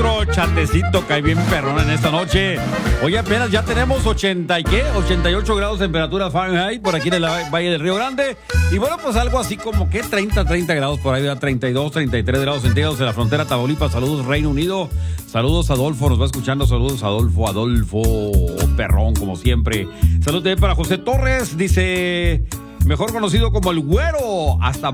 otro chatecito cae bien perrón en esta noche. Hoy apenas ya tenemos 88 grados de temperatura Fahrenheit por aquí en el Valle del Río Grande. Y bueno, pues algo así como que 30 grados por ahí, 32, 33 grados centígrados en la frontera Tamaulipas. Saludos Reino Unido. Saludos Adolfo, nos va escuchando. Saludos Adolfo, perrón como siempre. Saludos también para José Torres, dice, mejor conocido como el Güero, hasta